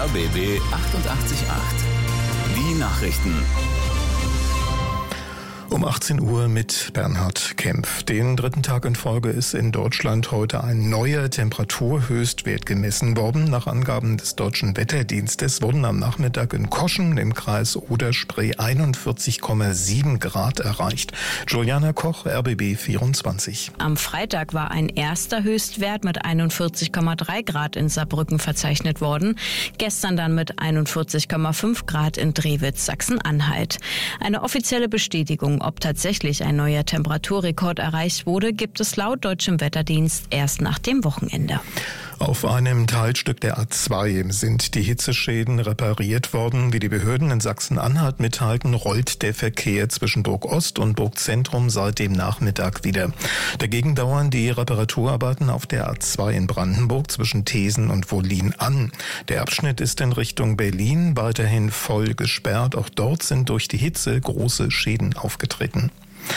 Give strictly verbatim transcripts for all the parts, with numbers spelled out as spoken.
R B B achtundachtzig Komma acht. Die Nachrichten. Um achtzehn Uhr mit Bernhard Kempf. Den dritten Tag in Folge ist in Deutschland heute ein neuer Temperaturhöchstwert gemessen worden. Nach Angaben des Deutschen Wetterdienstes wurden am Nachmittag in Koschen im Kreis Oder-Spree einundvierzig Komma sieben Grad erreicht. Juliana Koch, R B B vierundzwanzig. Am Freitag war ein erster Höchstwert mit einundvierzig Komma drei Grad in Saarbrücken verzeichnet worden. Gestern dann mit einundvierzig Komma fünf Grad in Drewitz, Sachsen-Anhalt. Eine offizielle Bestätigung, ob tatsächlich ein neuer Temperaturrekord erreicht wurde, gibt es laut deutschem Wetterdienst erst nach dem Wochenende. Auf einem Teilstück der A zwei sind die Hitzeschäden repariert worden. Wie die Behörden in Sachsen-Anhalt mitteilten, rollt der Verkehr zwischen Burg Ost und Burg Zentrum seit dem Nachmittag wieder. Dagegen dauern die Reparaturarbeiten auf der A zwei in Brandenburg zwischen Thesen und Wollin an. Der Abschnitt ist in Richtung Berlin weiterhin voll gesperrt. Auch dort sind durch die Hitze große Schäden aufgetreten.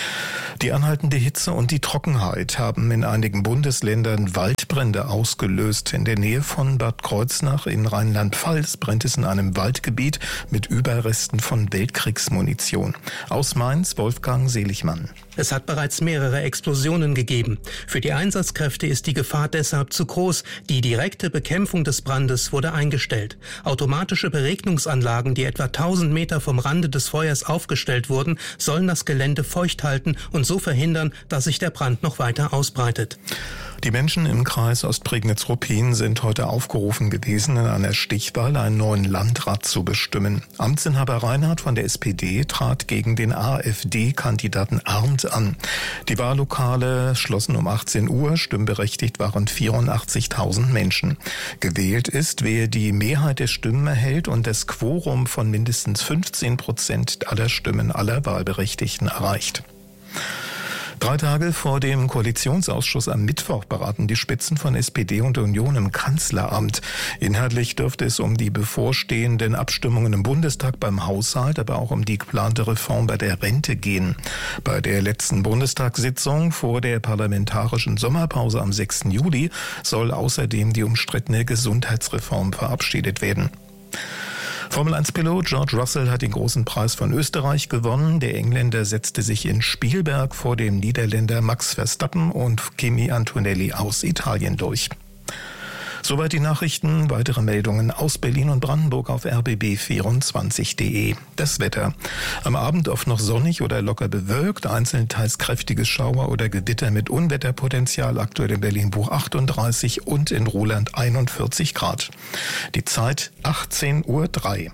Die anhaltende Hitze und die Trockenheit haben in einigen Bundesländern Waldbrände ausgelöst. In der Nähe von Bad Kreuznach in Rheinland-Pfalz brennt es in einem Waldgebiet mit Überresten von Weltkriegsmunition. Aus Mainz, Wolfgang Seligmann. Es hat bereits mehrere Explosionen gegeben. Für die Einsatzkräfte ist die Gefahr deshalb zu groß. Die direkte Bekämpfung des Brandes wurde eingestellt. Automatische Beregnungsanlagen, die etwa tausend Meter vom Rande des Feuers aufgestellt wurden, sollen das Gelände feucht halten und so verhindern, dass sich der Brand noch weiter ausbreitet. Die Menschen im Kreis Ostprignitz-Ruppin sind heute aufgerufen gewesen, in einer Stichwahl einen neuen Landrat zu bestimmen. Amtsinhaber Reinhardt von der S P D trat gegen den AfD-Kandidaten Arndt an. Die Wahllokale schlossen um achtzehn Uhr, stimmberechtigt waren vierundachtzigtausend Menschen. Gewählt ist, wer die Mehrheit der Stimmen erhält und das Quorum von mindestens fünfzehn Prozent aller Stimmen aller Wahlberechtigten erreicht. Drei Tage vor dem Koalitionsausschuss am Mittwoch beraten die Spitzen von S P D und Union im Kanzleramt. Inhaltlich dürfte es um die bevorstehenden Abstimmungen im Bundestag beim Haushalt, aber auch um die geplante Reform bei der Rente gehen. Bei der letzten Bundestagssitzung vor der parlamentarischen Sommerpause am sechsten Juli soll außerdem die umstrittene Gesundheitsreform verabschiedet werden. Formel eins Pilot George Russell hat den großen Preis von Österreich gewonnen. Der Engländer setzte sich in Spielberg vor dem Niederländer Max Verstappen und Kimi Antonelli aus Italien durch. Soweit die Nachrichten. Weitere Meldungen aus Berlin und Brandenburg auf R B B vierundzwanzig Punkt de. Das Wetter. Am Abend oft noch sonnig oder locker bewölkt, einzeln teils kräftiges Schauer oder Gewitter mit Unwetterpotenzial, aktuell in Berlin-Buch achtunddreißig und in Ruhland einundvierzig Grad. Die Zeit achtzehn Uhr drei.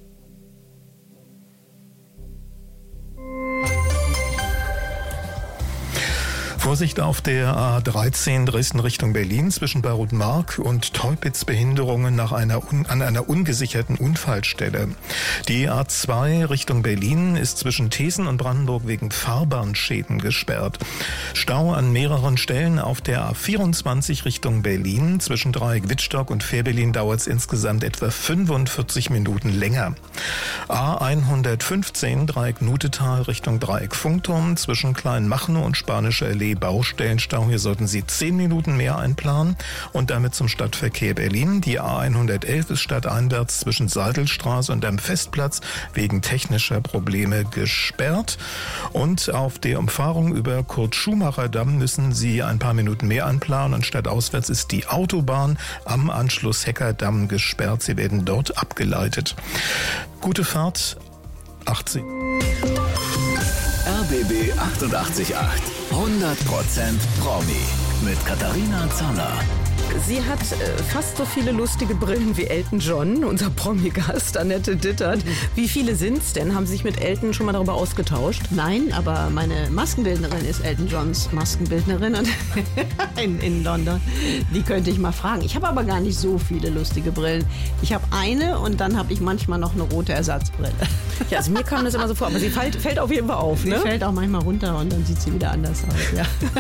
Vorsicht auf der A dreizehn Dresden Richtung Berlin zwischen Barut-Mark und Teupitz, Behinderungen nach einer an einer ungesicherten Unfallstelle. Die A zwei Richtung Berlin ist zwischen Thesen und Brandenburg wegen Fahrbahnschäden gesperrt. Stau an mehreren Stellen auf der A vierundzwanzig Richtung Berlin. Zwischen Dreieck Wittstock und Fährberlin dauert es insgesamt etwa fünfundvierzig Minuten länger. A hundertfünfzehn Dreieck Nutetal Richtung Dreieck Funkturm zwischen Kleinmachnow und Spanische Allee Baustellenstau. Hier sollten Sie zehn Minuten mehr einplanen und damit zum Stadtverkehr Berlin. Die A hundertelf ist stadteinwärts zwischen Seidelstraße und am Festplatz wegen technischer Probleme gesperrt. Und auf der Umfahrung über Kurt-Schumacher-Damm müssen Sie ein paar Minuten mehr einplanen und stadtauswärts ist die Autobahn am Anschluss Heckerdamm gesperrt. Sie werden dort abgeleitet. Gute Fahrt, achtzehn. R B B achtundachtzig Komma acht. hundert Prozent Promi mit Katharina Zaller. Sie hat äh, fast so viele lustige Brillen wie Elton John, unser Promi-Gast Annette Dittert. Wie viele sind's denn? Haben Sie sich mit Elton schon mal darüber ausgetauscht? Nein, aber meine Maskenbildnerin ist Elton Johns Maskenbildnerin und in, in London. Die könnte ich mal fragen. Ich habe aber gar nicht so viele lustige Brillen. Ich habe eine und dann habe ich manchmal noch eine rote Ersatzbrille. Ja, also mir kam das immer so vor, aber sie fällt, fällt auf jeden Fall auf, Sie ne? fällt auch manchmal runter und dann sieht sie wieder anders aus. Ja.